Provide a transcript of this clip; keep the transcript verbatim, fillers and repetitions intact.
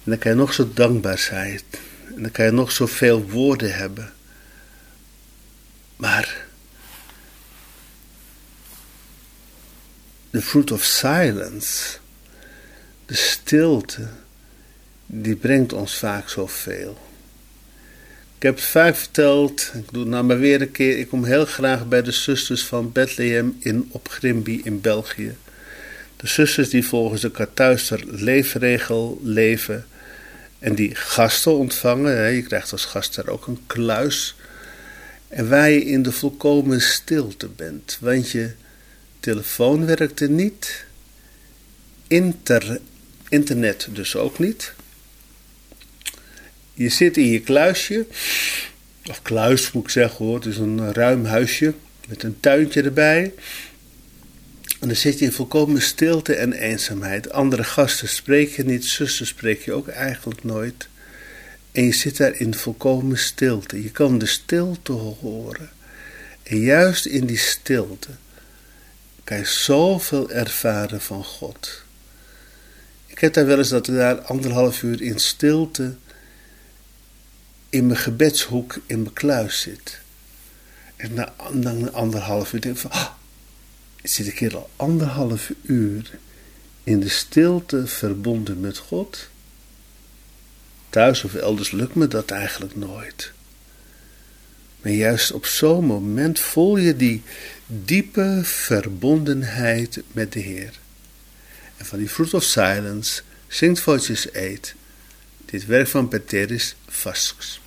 En dan kan je nog zo dankbaar zijn. En dan kan je nog zoveel woorden hebben. Maar the fruit of silence, de stilte, die brengt ons vaak zoveel. Ik heb het vaak verteld, ik doe het nou maar weer een keer. Ik kom heel graag bij de zusters van Bethlehem in, op Grimby in België. De zusters die volgens de Kartuister leefregel leven en die gasten ontvangen. Hè. Je krijgt als gast daar ook een kluis. En waar je in de volkomen stilte bent. Want je telefoon werkte niet. Inter, internet dus ook niet. Je zit in je kluisje. Of kluis moet ik zeggen hoor. Het is een ruim huisje. Met een tuintje erbij. En dan zit je in volkomen stilte en eenzaamheid. Andere gasten spreek je niet. Zusters spreek je ook eigenlijk nooit. En je zit daar in volkomen stilte. Je kan de stilte horen. En juist in die stilte kan je zoveel ervaren van God. Ik heb daar wel eens dat ik daar anderhalf uur in stilte in mijn gebedshoek in mijn kluis zit. En na, na een anderhalf uur denk ik van, ah, zit ik hier al anderhalf uur in de stilte verbonden met God? Thuis of elders lukt me dat eigenlijk nooit. Maar juist op zo'n moment voel je die diepe verbondenheid met de Heer. En van die fruit of silence zingt Voices eight dit werk van Peteris Vasks.